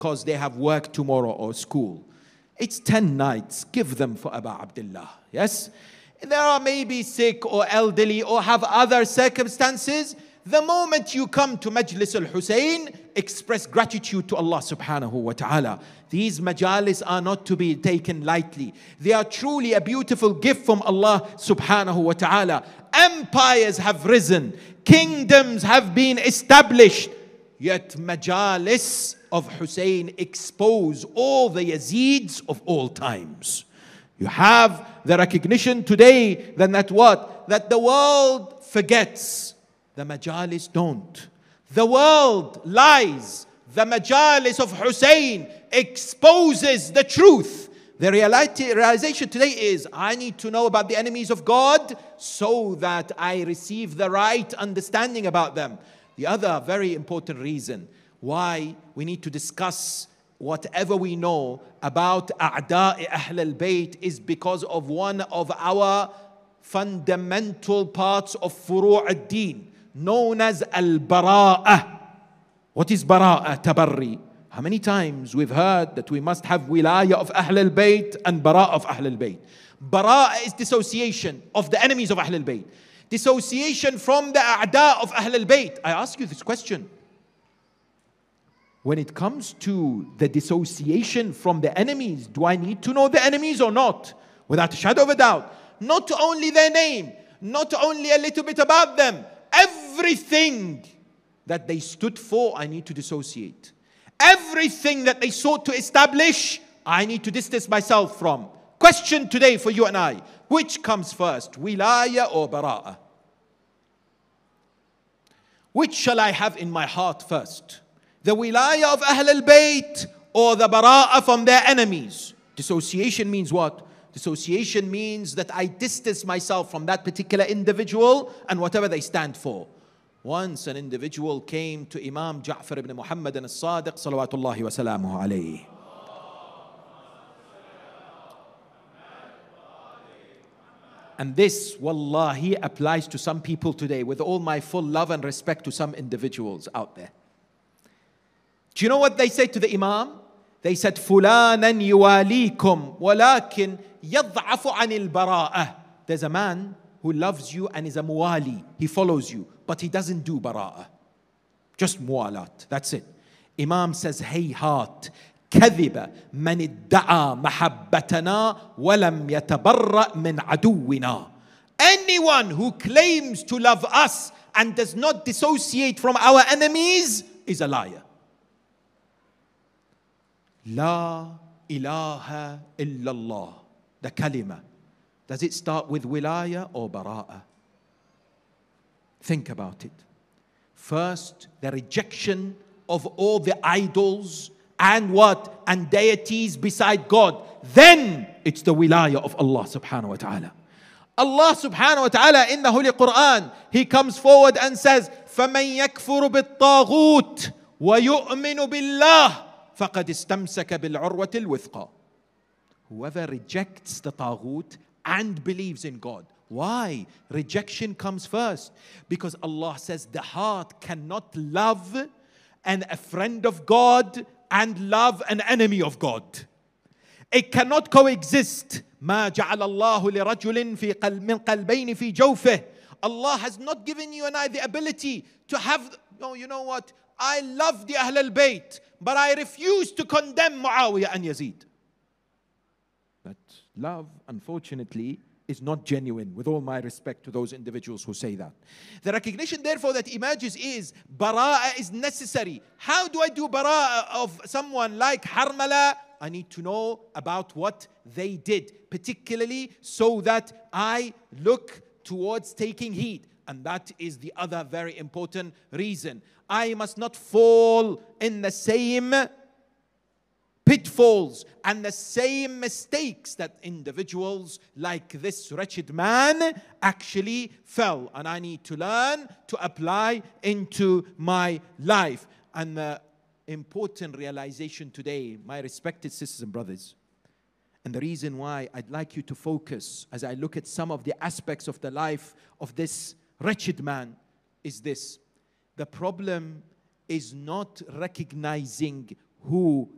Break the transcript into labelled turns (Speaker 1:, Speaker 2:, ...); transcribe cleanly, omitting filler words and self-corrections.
Speaker 1: because they have work tomorrow or school. It's 10 nights. Give them for Aba Abdullah. Yes? They are maybe sick or elderly or have other circumstances. The moment you come to Majlis al-Hussein, express gratitude to Allah subhanahu wa ta'ala. These majalis are not to be taken lightly. They are truly a beautiful gift from Allah subhanahu wa ta'ala. Empires have risen. Kingdoms have been established. Yet majalis of Hussein expose all the Yazids of all times. You have the recognition today that what? That the world forgets. The majalis don't. The world lies. The majalis of Hussein exposes the truth. The realization today is, I need to know about the enemies of God so that I receive the right understanding about them. The other very important reason why we need to discuss whatever we know about A'da'i Ahl al-Bayt is because of one of our fundamental parts of Furu' ad-Din, known as al-Bara'ah. What is Bara'ah? Tabarri. How many times we've heard that we must have wilayah of Ahl al-Bayt and Bara'ah of Ahl al-Bayt. Bara'ah is dissociation of the enemies of Ahl al-Bayt. Dissociation from the A'da' of Ahl al-Bayt. I ask you this question. When it comes to the dissociation from the enemies, do I need to know the enemies or not? Without a shadow of a doubt. Not only their name, not only a little bit about them, everything that they stood for, I need to dissociate. Everything that they sought to establish, I need to distance myself from. Question today for you and I, which comes first, wilayah or bara'ah? Which shall I have in my heart first? The wilayah of Ahl al-Bayt or the bara'ah from their enemies? Dissociation means what? Dissociation means that I distance myself from that particular individual and whatever they stand for. Once an individual came to Imam Ja'far ibn Muhammad al-Sadiq salawatullahi wa salamuhu alayhi. And this, wallahi, applies to some people today, with all my full love and respect to some individuals out there. Do you know what they said to the Imam? They said, فُلَانًا يُوَالِيكُمْ وَلَكِنْ يَضْعَفُ عَنِ الْبَرَاءَةِ. There's a man who loves you and is a muwali. He follows you, but he doesn't do bara'ah. Just muwalat. That's it. Imam says, هيهات كذب من ادعى محبتنا ولم يتبرأ من عدونا. Anyone who claims to love us and does not dissociate from our enemies is a liar. La ilaha illallah. The kalima. Does it start with wilayah or bara'ah? Think about it. First, the rejection of all the idols and what? And deities beside God. Then it's the wilayah of Allah subhanahu wa ta'ala. Allah subhanahu wa ta'ala in the Holy Quran, He comes forward and says, فَمَنْ يَكْفُرُ بِالطَّاغُوتِ وَيُؤْمِنُ بِاللَّهِ فَقَدْ اسْتَمْسَكَ بِالْعُرْوَةِ الْوِثْقَى. Whoever rejects the taghut and believes in God. Why? Rejection comes first. Because Allah says the heart cannot love a friend of God and love an enemy of God. It cannot coexist. ما جعل الله لرجل من قلبين في جوفه. Allah has not given you and I the ability to have, no, you know what? I love the Ahl al-Bayt, but I refuse to condemn Muawiyah and Yazid. But love, unfortunately, is not genuine, with all my respect to those individuals who say that. The recognition, therefore, that emerges is bara'ah is necessary. How do I do bara'ah of someone like Harmala? I need to know about what they did, particularly so that I look towards taking heed. And that is the other very important reason. I must not fall in the same pitfalls and the same mistakes that individuals like this wretched man actually fell. And I need to learn to apply into my life. And the important realization today, my respected sisters and brothers, and the reason why I'd like you to focus as I look at some of the aspects of the life of this wretched man, is this. The problem is not recognizing who